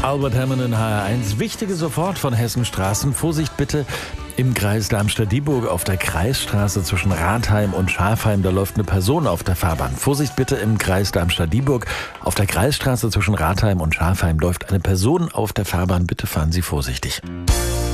Albert Hammond in HR1. Wichtige sofort von Hessenstraßen. Vorsicht bitte im Kreis Darmstadt-Dieburg auf der Kreisstraße zwischen Rathheim und Schafheim. Da läuft eine Person auf der Fahrbahn. Vorsicht bitte im Kreis Darmstadt-Dieburg. Auf der Kreisstraße zwischen Rathheim und Schafheim läuft eine Person auf der Fahrbahn. Bitte fahren Sie vorsichtig.